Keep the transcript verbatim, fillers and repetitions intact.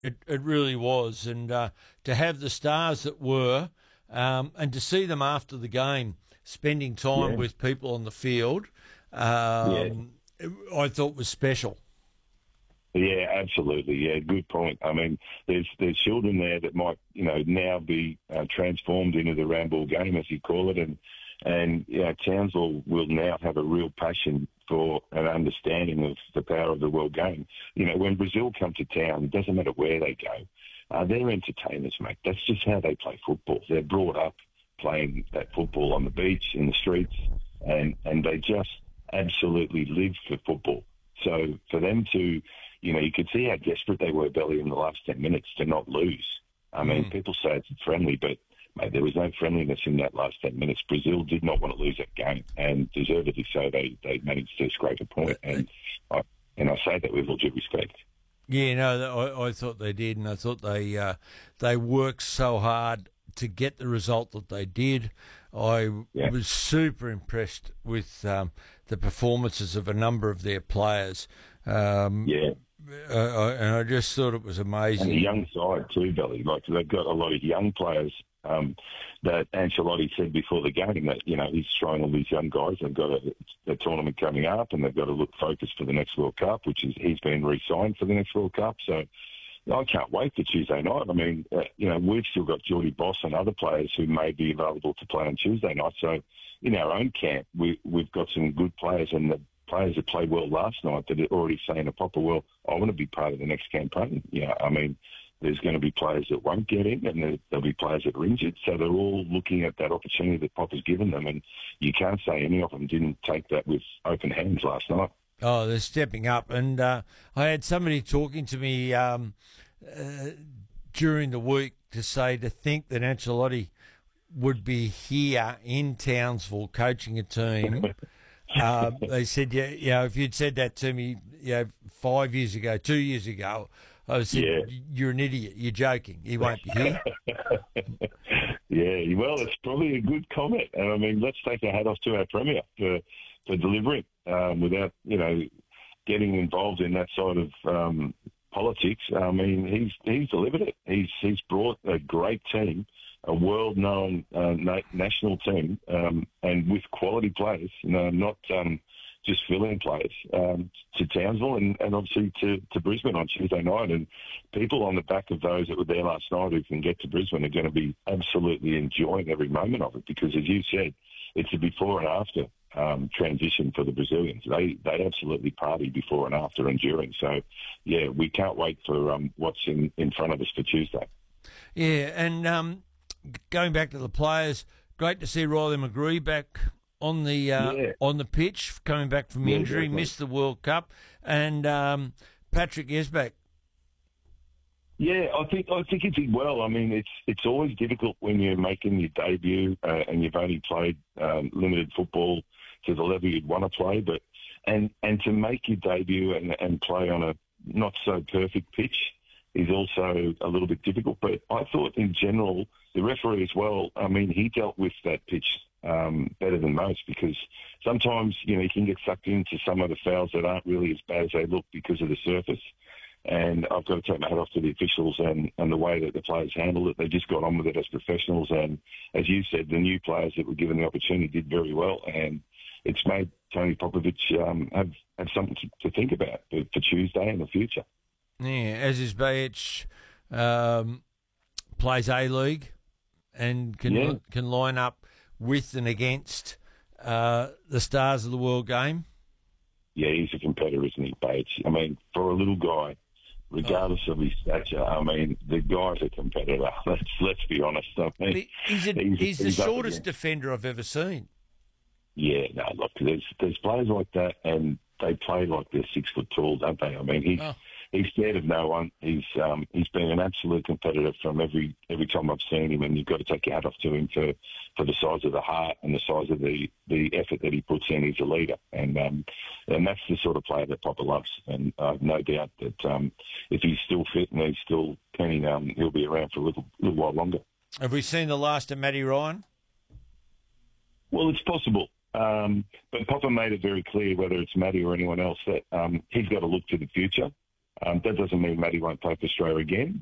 It it really was, and uh, to have the stars that were, um, and to see them after the game spending time Yeah, with people on the field, yeah, um, I thought was special. yeah, absolutely. Yeah, good point. I mean, there's there's children there that might, you know, now be uh, transformed into the Ramble game, as you call it, and and you know, Townsville will now have a real passion for an understanding of the power of the world game. You know, when Brazil come to town, it doesn't matter where they go, uh, they're entertainers, mate. That's just how they play football. They're brought up playing that football on the beach, in the streets, and and they just absolutely live for football. So for them to, you know, you could see how desperate they were, Belly, in the last ten minutes to not lose. I mean, Mm. people say it's friendly, but, mate, there was no friendliness in that last ten minutes. Brazil did not want to lose that game, and deservedly so. They they managed to scrape a point, and I, and I say that with all due respect. Yeah, no, I, I thought they did, and I thought they uh, they worked so hard to get the result that they did. I Yeah. was super impressed with um, the performances of a number of their players, um, Yeah. uh, I- and I just thought it was And amazing. a young side too, Belly. Like they've got a lot of young players um, that Ancelotti said before the game that, you know, he's trying all these young guys. They've got a, a tournament coming up, and they've got to look focused for the next World Cup, which is he's been re-signed for the next World Cup. So I can't wait for Tuesday night. I mean, uh, you know, we've still got Geordie Boss and other players who may be available to play on Tuesday night. So in our own camp, we, we've got some good players, and the players that played well last night that are already saying to Popper, well, I want to be part of the next campaign. Yeah, I mean, there's going to be players that won't get in, and there, there'll be players that are injured. So they're all looking at that opportunity that Popper's given them, and you can't say any of them didn't take that with open hands last night. Oh, they're stepping up, and uh, I had somebody talking to me um, uh, during the week to say to think that Ancelotti would be here in Townsville coaching a team. Uh, they said, yeah, you know, if you'd said that to me, you know, five years ago, two years ago, I would have said, Yeah. you're an idiot. You're joking. He won't be here. Yeah, well, it's probably a good comment. And I mean, let's take our hat off to our Premier for, for delivering um, without, you know, getting involved in that sort of um, politics. I mean, he's he's delivered it. He's he's brought a great team, a world-known uh, na- national team, um, and with quality players, you know, not um, just fill-in players, um, to Townsville and, and obviously to, to Brisbane on Tuesday night. And people on the back of those that were there last night who can get to Brisbane are going to be absolutely enjoying every moment of it because, as you said, it's a before and after um, transition for the Brazilians. They they absolutely party before and after and during. So, yeah, we can't wait for um, what's in, in front of us for Tuesday. Yeah, and um, going back to the players, great to see Riley McGree back on the uh, Yeah. on the pitch, coming back from Yeah, injury, definitely. missed the World Cup, and um, Patrick Esbeck. Yeah, I think I think he did well. I mean, it's it's always difficult when you're making your debut uh, and you've only played um, limited football to the level you'd want to play, but and and to make your debut and and play on a not so perfect pitch is also a little bit difficult. But I thought in general the referee as well. I mean, he dealt with that pitch um, better than most because sometimes you know you can get sucked into some of the fouls that aren't really as bad as they look because of the surface. And I've got to take my hat off to the officials and, and the way that the players handled it. They just got on with it as professionals. And as you said, the new players that were given the opportunity did very well. And it's made Tony Popovich um, have, have something to, to think about for, for Tuesday and the future. Yeah, Aziz Bayic um, plays A League and can Yeah. can line up with and against uh, the stars of the world game. Yeah, he's a competitor, isn't he, Bates? I mean, for a little guy, regardless of his stature, I mean, the guy's a competitor. Let's let's be honest. I mean, He- He's, a, he's- he's the he's up shortest against- defender I've ever seen. Yeah, no, look, there's there's players like that, and they play like they're six foot tall, don't they? I mean, he's Oh. he's scared of no one. He's um he's been an absolute competitor from every every time I've seen him, and you've got to take your hat off to him for, for the size of the heart and the size of the, the effort that he puts in. He's a leader, and um and that's the sort of player that Popper loves. And I've no doubt that um if he's still fit and he's still keen, um he'll be around for a little little while longer. Have we seen the last of Matty Ryan? Well, it's possible. Um, but Popper made it very clear, whether it's Matty or anyone else, that um, he's got to look to the future. Um, that doesn't mean Matty won't play for Australia again.